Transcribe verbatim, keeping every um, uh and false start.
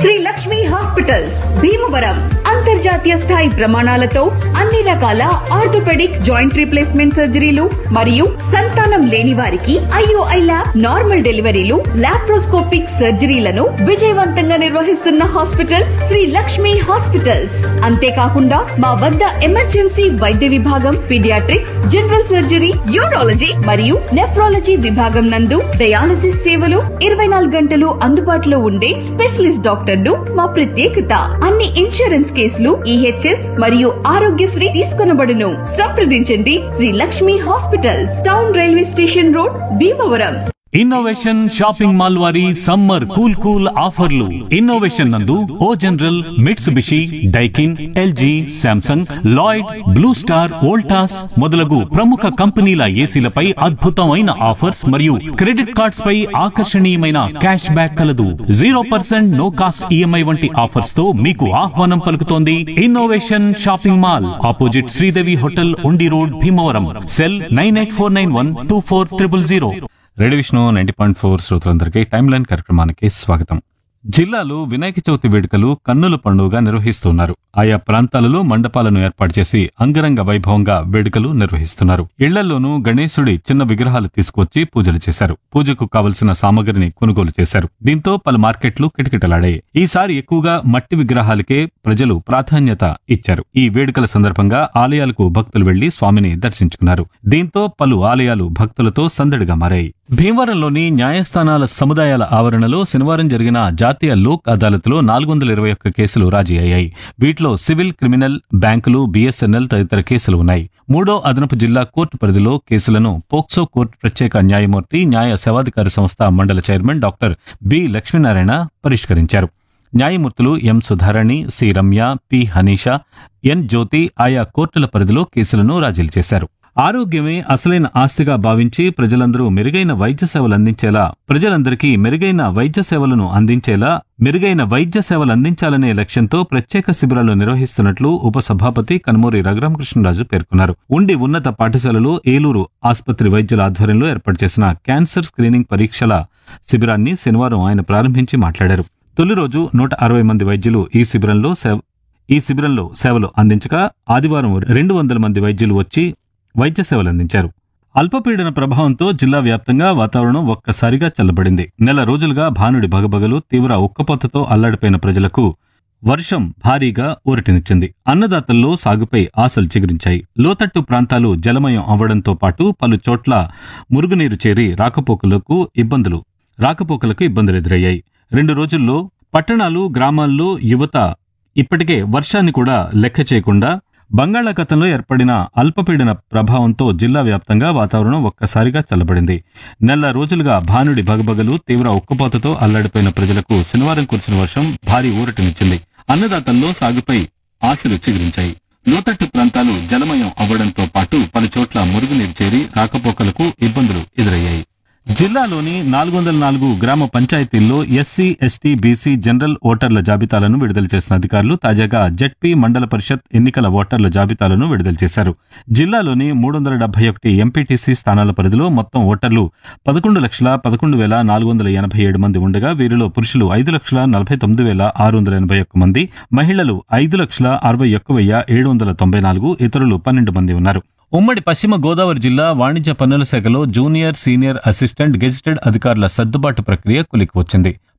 Shri Lakshmi hospitals Bhimavaram అంతర్జాతీయ స్థాయి ప్రమాణాలతో అన్ని రకాల ఆర్థోపెడిక్ జాయింట్ రీప్లేస్మెంట్ సర్జరీలు మరియు సంతానం లేని వారికి ఐఓఐ ల్యాబ్ నార్మల్ డెలివరీలు లాప్రోస్కోపిక్ సర్జరీలను విజయవంతంగా నిర్వహిస్తున్న హాస్పిటల్ శ్రీ లక్ష్మి హాస్పిటల్స్. అంతేకాకుండా మా వద్ద ఎమర్జెన్సీ వైద్య విభాగం, పీడియాట్రిక్స్, జనరల్ సర్జరీ, యూరాలజీ మరియు నెఫ్రాలజీ విభాగం నందు డయాలసిస్ సేవలు ఇరవై నాలుగు గంటలు అందుబాటులో ఉండే స్పెషలిస్ట్ డాక్టర్లు మా ప్రత్యేకత. అన్ని ఇన్సూరెన్స్ కేసులు ఈహెచ్ఎస్ మరియు ఆరోగ్యశ్రీ తీసుకొనబడును. సంప్రదించండి Shri Lakshmi hospitals, town railway station road, Bhimavaram. Innovation shopping mall వారి సమ్మర్ కూల్ కూల్ ఆఫర్లు. ఇన్నోవేషన్ నందు ఓ general, Mitsubishi, Daikin, LG, Samsung, Lloyd, blue star, Voltas మొదలగు ప్రముఖ కంపెనీల ఏసీలపై అద్భుతమైన ఆఫర్స్ మరియు క్రెడిట్ కార్డ్స్ పై ఆకర్షణీయమైన క్యాష్ బ్యాక్ కలదు. Zero percent no cost EMI వంటి ఆఫర్స్ తో మీకు ఆహ్వానం పలుకుతోంది innovation shopping mall, opposite Sridevi hotel, ఉండి road, Bhimavaram. Cell nine eight four nine one two four triple zero. Radio Vishnu ninety point four శ్రోతలందరికీ టైమ్ లైన్ కార్యక్రమానికి స్వాగతం. జిల్లాలో వినాయక చవితి వేడుకలు కన్నుల పండుగగా నిర్వహిస్తున్నారు. ఆయా ప్రాంతాలలో మండపాలను ఏర్పాటు చేసి అంగరంగ వైభవంగా వేడుకలు నిర్వహిస్తున్నారు. ఇళ్లలోనూ గణేశుడి చిన్న విగ్రహాలు తీసుకువచ్చి పూజలు చేశారు. పూజకు కావలసిన సామగ్రిని కొనుగోలు చేశారు. దీంతో పలు మార్కెట్లు కిటకిటలాడాయి. ఈసారి ఎక్కువగా మట్టి విగ్రహాలకే ప్రజలు ప్రాధాన్యత ఇచ్చారు. ఈ వేడుకల సందర్భంగా ఆలయాలకు భక్తులు వెళ్లి స్వామిని దర్శించుకున్నారు. దీంతో పలు ఆలయాలు భక్తులతో సందడిగా మారాయి. భీమవరంలోని న్యాయస్థానాల సముదాయాల ఆవరణలో శనివారం జరిగిన జాతీయ లోక్ అదాలత్లో నాలుగు వందల ఇరవై ఒక్క కేసులు రాజీ అయ్యాయి. వీటిలో సివిల్, క్రిమినల్, బ్యాంకులు, బీఎస్ఎన్ఎల్ తదితర కేసులు ఉన్నాయి. మూడో అదనపు జిల్లా కోర్టు పరిధిలో కేసులను పోక్సో కోర్టు ప్రత్యేక న్యాయమూర్తి, న్యాయ సేవాధికారి సంస్థ మండల చైర్మన్ డాక్టర్ బి లక్ష్మీనారాయణ పరిష్కరించారు. న్యాయమూర్తులు ఎం సుధారాణి, సి రమ్య, పి హనీషా, ఎన్ జ్యోతి ఆయా కోర్టుల పరిధిలో కేసులను రాజీలు చేశారు. ఆరోగ్యమే అసలైన ఆస్తిగా భావించి ప్రజలందరూ మెరుగైన వైద్య సేవలు అందించేలా ప్రజలందరికీ మెరుగైన వైద్య సేవలను అందించేలా మెరుగైన వైద్య సేవలు అందించాలనే లక్ష్యంతో ప్రత్యేక శిబిరాలు నిర్వహిస్తున్నట్లు ఉపసభాపతి కనుమూరి రఘురామకృష్ణరాజు పేర్కొన్నారు. ఉండి ఉన్నత పాఠశాలలో ఏలూరు ఆసుపత్రి వైద్యుల ఆధ్వర్యంలో ఏర్పాటు చేసిన క్యాన్సర్ స్క్రీనింగ్ పరీక్షల శిబిరాన్ని శనివారం ఆయన ప్రారంభించి మాట్లాడారు. తొలి రోజు నూట అరవై మంది వైద్యులు ఈ శిబిరంలో సేవ ఈ శిబిరంలో సేవలు అందించగా ఆదివారం రెండు వందల మంది వైద్యులు వచ్చి వైద్య సేవలు అందించారు. అల్పపీడన ప్రభావంతో జిల్లా వ్యాప్తంగా వాతావరణం ఒక్కసారిగా చల్లబడింది. నెల రోజులుగా భానుడి భగభగలు, తీవ్ర ఉక్కపోతతో అల్లాడిపోయిన ప్రజలకు వర్షం భారీగా ఊరటనిచ్చింది. అన్నదాతల్లో సాగుపై ఆశలు చిగురించాయి. లోతట్టు ప్రాంతాలు జలమయం అవ్వడంతో పాటు పలు చోట్ల మురుగునీరు చేరి రాకపోకలకు ఇబ్బందులు రాకపోకలకు ఇబ్బందులు ఎదురయ్యాయి. రెండు రోజుల్లో పట్టణాలు, గ్రామాల్లో యువత ఇప్పటికే వర్షాన్ని కూడా లెక్క చేయకుండా బంగాళాఖాతంలో ఏర్పడిన అల్పపీడన ప్రభావంతో జిల్లా వ్యాప్తంగా వాతావరణం ఒక్కసారిగా చల్లబడింది. నెల రోజులుగా భానుడి భగభగలు, తీవ్ర ఉక్కపోతతో అల్లాడిపోయిన ప్రజలకు శనివారం కురిసిన వర్షం భారీ ఊరటనిచ్చింది. అన్నదాతల్లో సాగుపై ఆశలు చిగురించాయి. లోతట్టు ప్రాంతాలు జలమయం అవ్వడంతో పాటు పలు చోట్ల మురుగునీరు చేరి రాకపోకలకు ఇబ్బందులు ఎదురయ్యాయి. జిల్లాలోని నాలుగు వందల నాలుగు గ్రామ పంచాయతీల్లో ఎస్సీ, ఎస్టీ, బీసీ జనరల్ ఓటర్ల జాబితాలను విడుదల చేసిన అధికారులు తాజాగా జెడ్పీ మండల పరిషత్ ఎన్నికల ఓటర్ల జాబితాలను విడుదల చేశారు. జిల్లాలోని మూడు వందల డెబ్బై ఒకటి ఎంపీటీసీ స్థానాల పరిధిలో మొత్తం ఓటర్లు పదకొండు లక్షల పదకొండు వేల నాలుగు వందల ఎనభై ఏడు మంది ఉండగా వీరిలో పురుషులు ఐదు లక్షల నలభై తొమ్మిది వేల ఆరు వందల ఎనభై ఒక్క మంది, మహిళలు ఐదు లక్షల అరవై ఒక్క వెయ్యి ఏడు వందల తొంభై నాలుగు, ఇతరులు పన్నెండు మంది ఉన్నారు. ఉమ్మడి పశ్చిమ గోదావరి జిల్లా వాణిజ్య పన్నుల శాఖలో జూనియర్, సీనియర్ అసిస్టెంట్ గెజిటెడ్ అధికారుల సర్దుబాటు ప్రక్రియ కొలికి వచ్చింది.